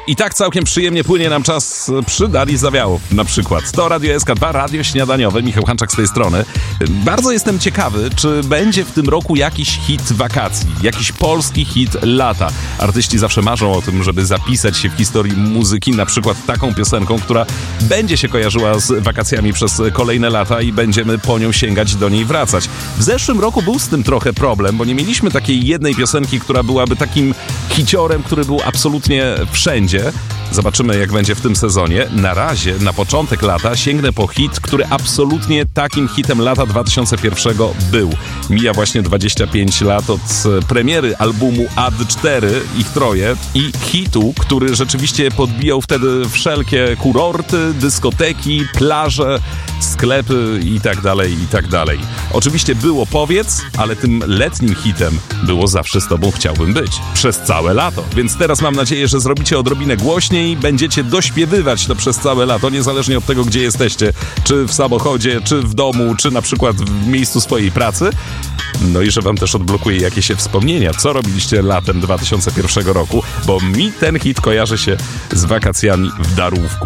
I tak całkiem przyjemnie płynie nam czas przy Darii Zawiało na przykład. To Radio SK2, radio śniadaniowe, Michał Hanczak z tej strony. Bardzo jestem ciekawy, czy będzie w tym roku jakiś hit wakacji, jakiś polski hit lata. Artyści zawsze marzą o tym, żeby zapisać się w historii muzyki, na przykład taką piosenką, która będzie się kojarzyła z wakacjami przez kolejne lata i będziemy po nią sięgać, do niej wracać. W zeszłym roku był z tym trochę problem, bo nie mieliśmy takiej jednej piosenki, która byłaby takim hiciorem, który był absolutnie wszędzie. Zobaczymy, jak będzie w tym sezonie. Na razie, na początek lata, sięgnę po hit, który absolutnie takim hitem lata 2001 był. Mija właśnie 25 lat od premiery albumu AD4, ich troje, i hitu, który rzeczywiście podbijał wtedy wszelkie kurorty, dyskoteki, plaże, sklepy i tak dalej. Oczywiście było Powiedz, ale tym letnim hitem było Zawsze z Tobą chciałbym być. Przez całe lato. Więc teraz mam nadzieję, że zrobicie odrobinę głośniej, będziecie dośpiewywać to przez całe lato, niezależnie od tego, gdzie jesteście. Czy w samochodzie, czy w domu, czy na przykład w miejscu swojej pracy. No i że wam też odblokuje jakieś wspomnienia, co robiliście latem 2001 roku, bo mi ten hit kojarzy się z wakacjami w Darówku.